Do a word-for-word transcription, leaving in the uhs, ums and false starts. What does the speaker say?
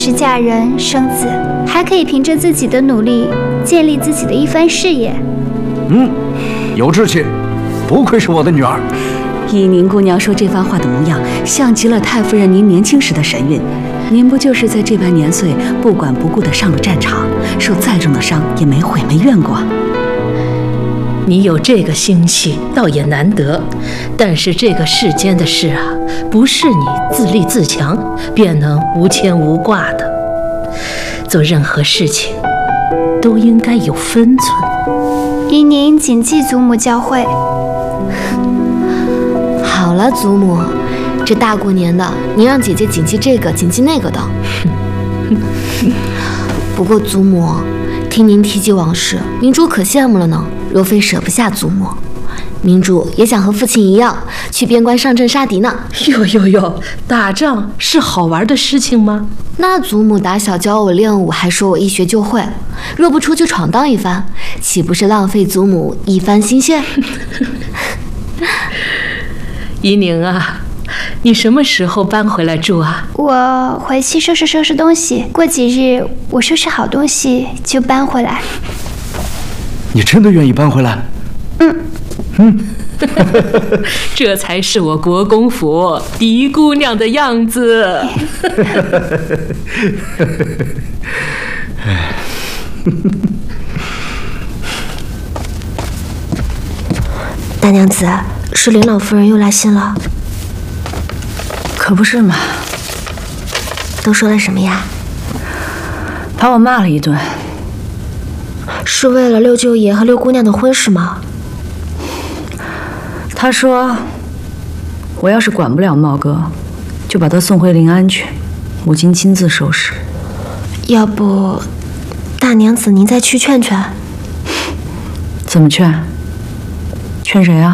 是嫁人生子，还可以凭着自己的努力建立自己的一番事业。 嗯，有志气，不愧是我的女儿。 依宁姑娘说这番话的模样，像极了太夫人您年轻时的神韵。您不就是在这般年岁不管不顾地上了战场，受再重的伤也没悔没怨过？ 你有这个心气，倒也难得。但是这个世间的事啊，不是你自立自强便能无牵无挂的。做任何事情都应该有分寸。 依宁谨记祖母教诲。 好了，祖母，这大过年的，您让姐姐谨记这个，谨记那个的。不过祖母，听您提及往事，明珠可羡慕了呢。若非舍不下祖母，明珠也想和父亲一样去边关上阵杀敌呢。 哟哟哟，打仗是好玩的事情吗？ 那祖母打小教我练武，还说我一学就会，若不出去闯荡一番，岂不是浪费祖母一番心血？ 依宁啊，你什么时候搬回来住啊？ 我回去收拾收拾东西，过几日我收拾好东西就搬回来。 你真的愿意搬回来？ 嗯嗯， 这才是我国公府嫡姑娘的样子。 大娘子，是林老夫人又来信了。 可不是嘛。 都说了什么呀？ 把我骂了一顿。 是为了六舅爷和六姑娘的婚事吗？ 他说，我要是管不了茂哥，就把他送回临安去，母亲亲自收拾。 要不，大娘子您再去劝劝。 怎么劝？劝谁啊？